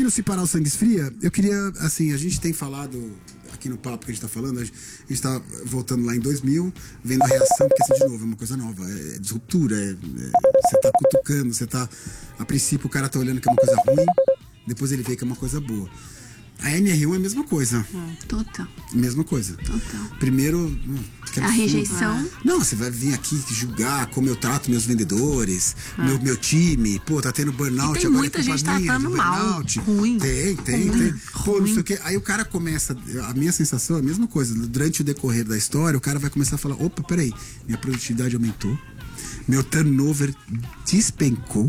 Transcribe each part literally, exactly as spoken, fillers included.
aqui no Se Parar o Sangue Esfria, eu queria, assim, a gente tem falado aqui no papo que a gente tá falando, a gente, a gente tá voltando lá em dois mil, vendo a reação, porque assim, de novo, é uma coisa nova, é disruptura, é, é, você tá cutucando, você tá, a princípio o cara tá olhando que é uma coisa ruim, depois ele vê que é uma coisa boa. A N R um é a mesma coisa. Total. Mesma coisa. Total. Primeiro... A rejeição. Não, você vai vir aqui julgar como eu trato meus vendedores, ah. meu, meu time. Pô, tá tendo burnout. E tem agora muita é gente minha, tratando mal. Ruim. Tem, tem, ruim. tem. Pô, não sei o quê. Aí o cara começa... A minha sensação é a mesma coisa. Durante o decorrer da história, o cara vai começar a falar, opa, peraí, minha produtividade aumentou, meu turnover despencou,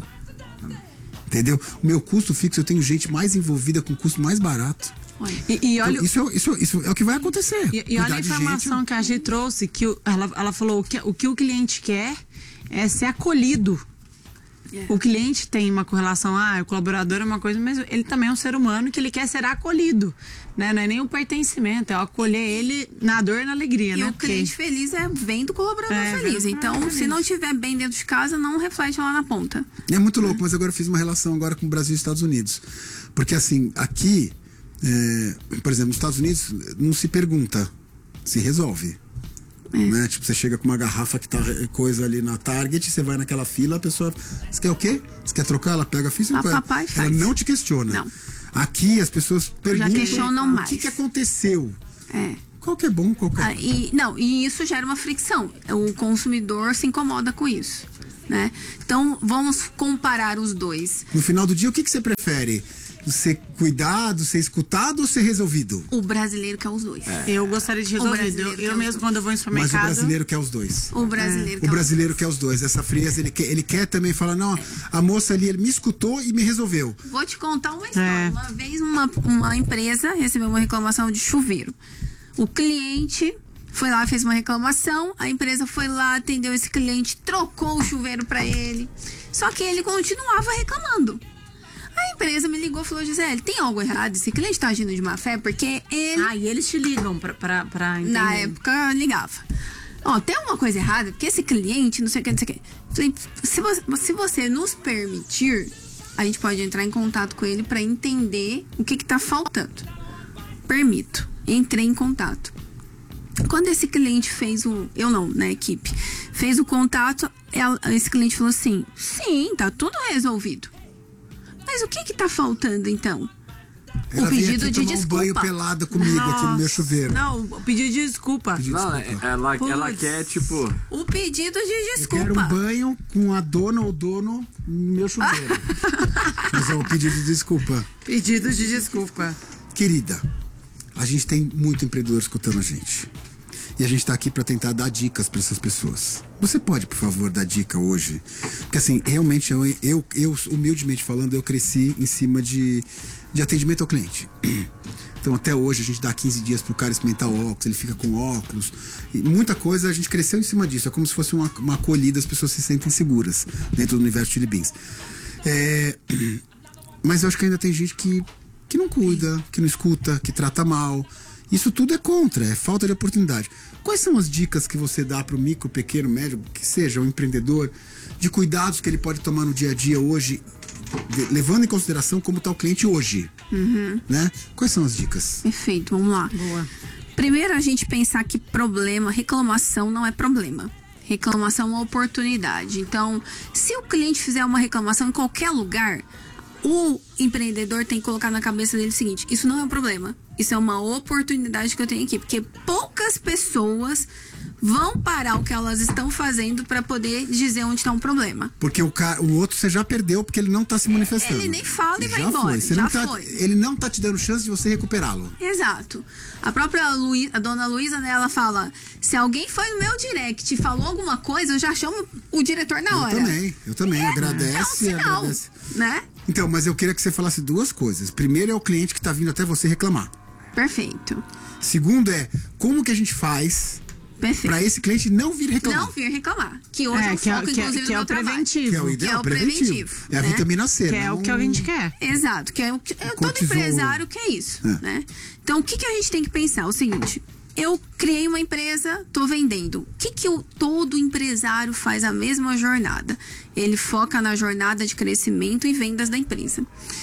entendeu? O meu custo fixo, eu tenho gente mais envolvida com custo mais barato. E, e olha, então, isso, isso, isso é o que vai acontecer. E, e olha a informação gente... que a Gi trouxe, que o, ela, ela falou o que, o que o cliente quer é ser acolhido. Yeah. O cliente tem uma correlação, ah, o colaborador é uma coisa, mas ele também é um ser humano que ele quer ser acolhido, né? Não é nem o pertencimento, é acolher ele na dor e na alegria, e né? E o cliente Porque... feliz é vem do colaborador é, feliz. Então, feliz. Se não estiver bem dentro de casa, não reflete lá na ponta. É muito louco, mas agora eu fiz uma relação agora com o Brasil e Estados Unidos. Porque assim, aqui, é, por exemplo, nos Estados Unidos, não se pergunta, se resolve. É. Né? Tipo, você chega com uma garrafa que tá coisa ali na Target, você vai naquela fila, a pessoa, você quer o quê? Você quer trocar? Ela pega a ficha e papai ela não te questiona. Não. Aqui as pessoas perguntam já questionam mais. O que, que aconteceu? É. Qual que é bom, qual que é ah, e, não, e isso gera uma fricção. O consumidor se incomoda com isso, né? Então, vamos comparar os dois. No final do dia, o que, que você prefere? Ser cuidado, ser escutado ou ser resolvido? O brasileiro quer os dois. É. Eu gostaria de resolvido. Eu, eu mesmo, quando eu vou em supermercado... Mas o brasileiro quer os dois. O brasileiro, é. quer, o brasileiro os quer os dois. Essa frieza, ele quer, ele quer também falar, não, a moça ali ele me escutou e me resolveu. Vou te contar uma história. É. Uma vez uma, uma empresa recebeu uma reclamação de chuveiro. O cliente foi lá, fez uma reclamação, a empresa foi lá, atendeu esse cliente, trocou o chuveiro para ele. Só que ele continuava reclamando. A empresa me ligou e falou, Gisele, tem algo errado? Esse cliente tá agindo de má fé porque ele... Ah, e eles te ligam pra, pra, pra entender. Na época, ligava. Ó, tem alguma coisa errada? Porque esse cliente, não sei o que, não sei o que. Falei, se você, se você nos permitir, a gente pode entrar em contato com ele pra entender o que que tá faltando. Permito. Entrei em contato. Quando esse cliente fez o... Eu não, né, equipe. Fez o contato, ela, esse cliente falou assim, sim, tá tudo resolvido. Mas o que que tá faltando, então? Ela o pedido de tomar desculpa. Um banho pelado comigo. Nossa, aqui no meu chuveiro. Não, o pedido de desculpa. Pedido não, desculpa. Ela, ela quer, tipo... O pedido de desculpa. Eu quero um banho com a dona ou dono no meu chuveiro. Mas é o pedido de desculpa. Pedido de desculpa. Querida, a gente tem muito empreendedor escutando a gente. E a gente tá aqui para tentar dar dicas para essas pessoas. Você pode, por favor, dar dica hoje? Porque assim, realmente, eu, eu, eu humildemente falando, eu cresci em cima de, de atendimento ao cliente. Então até hoje a gente dá quinze dias pro cara experimentar o óculos, ele fica com óculos. E muita coisa a gente cresceu em cima disso. É como se fosse uma, uma acolhida, as pessoas se sentem seguras dentro do universo de Chili Beans. É, mas eu acho que ainda tem gente que, que não cuida, que não escuta, que trata mal. Isso tudo é contra, é falta de oportunidade. Quais são as dicas que você dá para o micro, pequeno, médio, que seja um empreendedor, de cuidados que ele pode tomar no dia a dia hoje, de, levando em consideração como está o cliente hoje? Uhum. Né? Quais são as dicas? Perfeito, vamos lá. Boa. Primeiro, a gente pensar que problema, reclamação não é problema. Reclamação é uma oportunidade. Então, se o cliente fizer uma reclamação em qualquer lugar, o empreendedor tem que colocar na cabeça dele o seguinte, isso não é um problema, isso é uma oportunidade que eu tenho aqui, porque poucas pessoas vão parar o que elas estão fazendo para poder dizer onde está um problema. Porque o, cara, o outro você já perdeu porque ele não está se manifestando. Ele nem fala e vai já embora, foi. Você já não tá, foi. Ele não está te dando chance de você recuperá-lo. Exato. A própria Luí, a dona Luísa, né, ela fala, se alguém foi no meu direct e falou alguma coisa, eu já chamo o diretor na hora. Eu também, eu também. É, agradece, é um sinal, agradece. Né? Então, mas eu queria que você falasse duas coisas. Primeiro é o cliente que está vindo até você reclamar. Perfeito. Segundo é, como que a gente faz para esse cliente não vir reclamar? Não vir reclamar. Que hoje é, é o que foco, é, inclusive, que é, que do é meu o trabalho. preventivo. Que é o ideal, que é o preventivo. preventivo. É a né? vitamina C. Que é não... o que a gente quer. Exato. Que é o que, todo cortisol. empresário quer isso. É. Né? Então, o que, que a gente tem que pensar? O seguinte... Eu criei uma empresa, tô vendendo. O que que eu, todo empresário faz a mesma jornada? Ele foca na jornada de crescimento e vendas da empresa.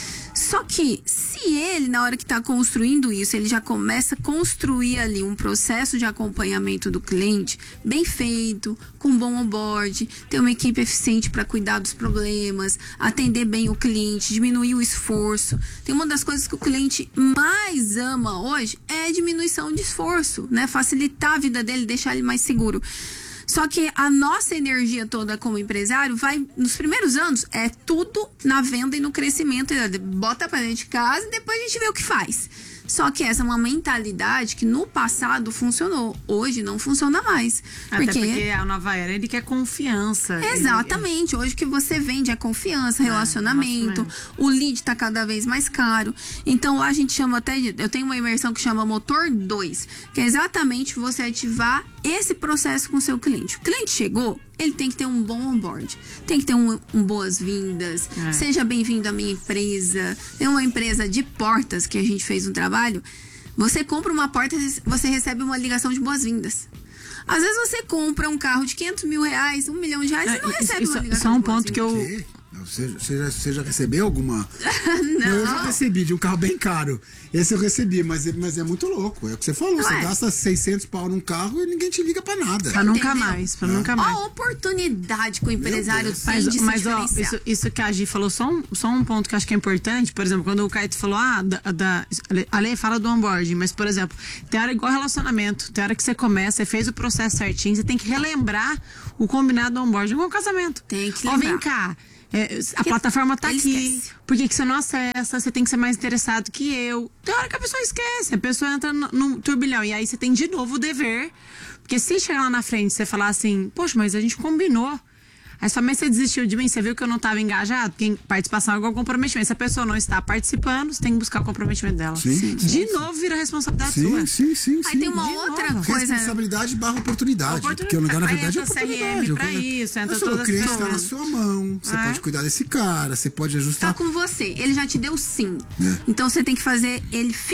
Só que se ele, na hora que está construindo isso, ele já começa a construir ali um processo de acompanhamento do cliente bem feito, com bom onboard, ter uma equipe eficiente para cuidar dos problemas, atender bem o cliente, diminuir o esforço. Tem uma das coisas que o cliente mais ama hoje é a diminuição de esforço, né? Facilitar a vida dele, deixar ele mais seguro. Só que a nossa energia toda como empresário vai, nos primeiros anos, é tudo na venda e no crescimento. Bota pra dentro de casa e depois a gente vê o que faz. Só que essa é uma mentalidade que no passado funcionou. Hoje não funciona mais. Até porque, porque a nova era, ele quer confiança. Exatamente. Ele... Hoje o que você vende é confiança, relacionamento. É, o lead tá cada vez mais caro. Então lá a gente chama até... De, eu tenho uma imersão que chama Motor dois. Que é exatamente você ativar esse processo com o seu cliente. O cliente chegou, ele tem que ter um bom onboard. Tem que ter um, um boas-vindas. É. Seja bem-vindo à minha empresa. Tem uma empresa de portas que a gente fez um trabalho. Você compra uma porta, você recebe uma ligação de boas-vindas. Às vezes você compra um carro de quinhentos mil reais, um milhão de reais, e não recebe isso, uma ligação. Só um de ponto que eu... Que? Você, você, já, você já recebeu alguma? Não. Eu já recebi de um carro bem caro. Esse eu recebi, mas, é- mas é muito louco. É o que você falou. Não você é? gasta seiscentos pau num carro e ninguém te liga pra nada. Pra nunca Entendeu? mais, pra nunca mais. A oportunidade que o empresário Deus. tem Mas, de se mas ó, diferenciar. isso, isso que a Gi falou, só um, só um ponto que eu acho que é importante. Por exemplo, quando o Caio falou, ah, da, da, a lei fala do onboarding, mas, por exemplo, tem hora igual relacionamento, tem hora que você começa, você fez o processo certinho, você tem que relembrar o combinado do onboarding igual casamento. Tem que Ó, lembrar. vem cá. É, a Porque plataforma tá ele aqui. esquece. Por que, que você não acessa? Você tem que ser mais interessado que eu. Tem hora que a pessoa esquece, a pessoa entra no, no turbilhão. E aí você tem de novo o dever. Porque se chegar lá na frente e você falar assim, poxa, mas a gente combinou. Aí você fala, mas você desistiu de mim? Você viu que eu não estava engajado? Porque participação é igual comprometimento. Se a pessoa não está participando, você tem que buscar o comprometimento dela. Sim, de sim, nouma vira responsabilidade Sim, sua. sim, sim, Aí sim. tem uma De outra novo. coisa. Responsabilidade barra oportunidade. Oportunidade. Porque o lugar, na Aí verdade, é entra C R M oportunidade. pra Eu quero- isso, entra Mas o todas as cliente está na pessoas. sua mão. Você É. pode cuidar desse cara, você pode Tá ajustar. com você. Ele já te deu sim. É. Então você tem que fazer ele